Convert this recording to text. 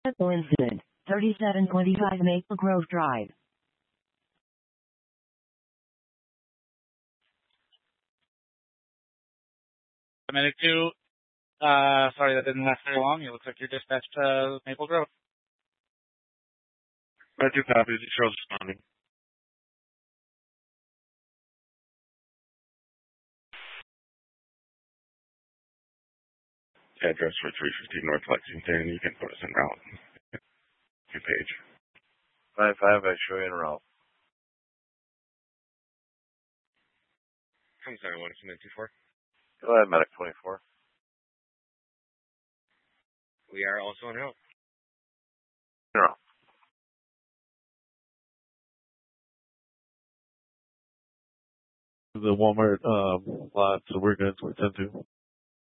Medical incident. 3725 Maple Grove Drive. Medic 2, sorry that didn't last very long. It looks like you're dispatched to Maple Grove. Med 2 copies. Charles responding. Address for 315 North Lexington. You can put us en route. 2-page. 5-5, I show you en route. I'm sorry, what is Med 24? Go ahead, Medic 24. We are also en route. En route. The Walmart lot, so we're good. We're 10-2.